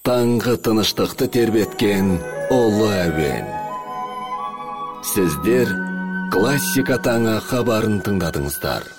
таңғы тыныштықты тербеткен ұлы әуен. Сіздер классика таңы хабарын тыңдадыңыздар.